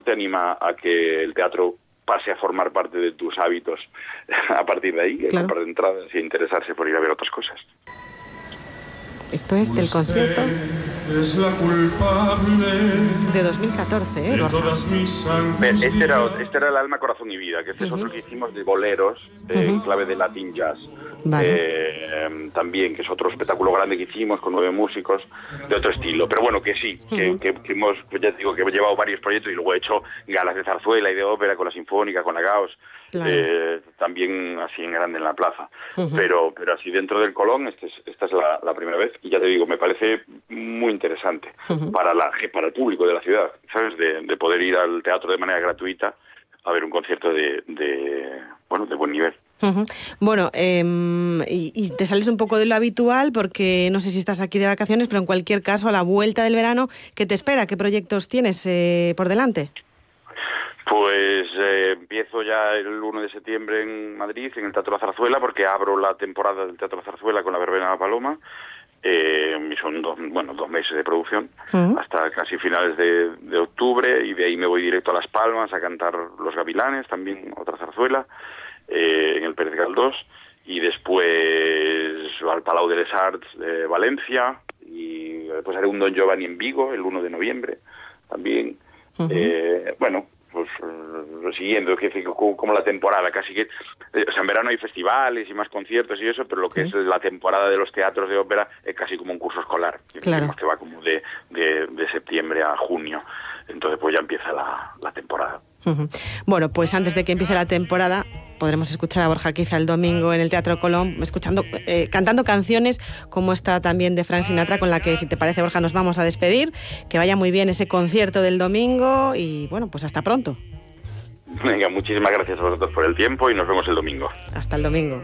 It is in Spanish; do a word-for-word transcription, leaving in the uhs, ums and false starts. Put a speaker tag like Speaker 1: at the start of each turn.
Speaker 1: te anima a que el teatro pase a formar parte de tus hábitos a partir de ahí,
Speaker 2: claro.
Speaker 1: comprar entradas y interesarse por ir a ver otras cosas.
Speaker 2: Esto es del concierto
Speaker 3: es la culpable
Speaker 2: de dos mil catorce, ¿eh, Borja?
Speaker 1: Este era, este era el Alma, Corazón y Vida, que este uh-huh. es otro que hicimos de boleros, eh, uh-huh. en clave de Latin Jazz.
Speaker 2: Vale.
Speaker 1: Eh, también, que es otro espectáculo grande que hicimos con nueve músicos de otro estilo. Pero bueno, que sí, uh-huh. que, que, que hemos, ya te digo, que hemos llevado varios proyectos y luego he hecho galas de zarzuela y de ópera con la Sinfónica, con la Gauss. Claro. Eh, también así en grande en la plaza, uh-huh. pero pero así dentro del Colón este es, esta es la, la primera vez y ya te digo, me parece muy interesante uh-huh. para la para el público de la ciudad, ¿sabes? De, de poder ir al teatro de manera gratuita a ver un concierto de, de bueno, de buen nivel.
Speaker 2: Uh-huh. Bueno, eh, y, y te sales un poco de lo habitual porque no sé si estás aquí de vacaciones, pero en cualquier caso a la vuelta del verano, ¿qué te espera? ¿Qué proyectos tienes eh, por delante?
Speaker 1: Pues eh, empiezo ya el uno de septiembre en Madrid, en el Teatro La Zarzuela, porque abro la temporada del Teatro La Zarzuela con la Verbena de la Paloma. Eh, y son dos, bueno, dos meses de producción, uh-huh. hasta casi finales de, de octubre, y de ahí me voy directo a Las Palmas a cantar Los Gavilanes, también otra zarzuela, eh, en el Pérez Galdós, y después al Palau de les Arts de Valencia, y después haré un Don Giovanni en Vigo el uno de noviembre, también. Uh-huh. Eh, bueno, pues siguiendo que como la temporada casi que o sea en verano hay festivales y más conciertos y eso, pero lo que sí. es la temporada de los teatros de ópera es casi como un curso escolar,
Speaker 2: claro.
Speaker 1: que va como de, de, de septiembre a junio, entonces pues ya empieza la, la temporada.
Speaker 2: Uh-huh. Bueno, pues antes de que empiece la temporada podremos escuchar a Borja Quiza el domingo en el Teatro Colón, escuchando, eh, cantando canciones como esta también de Frank Sinatra, con la que, si te parece, Borja, nos vamos a despedir. Que vaya muy bien ese concierto del domingo y, bueno, pues hasta pronto.
Speaker 1: Venga, muchísimas gracias a vosotros por el tiempo y nos vemos el domingo.
Speaker 2: Hasta el domingo.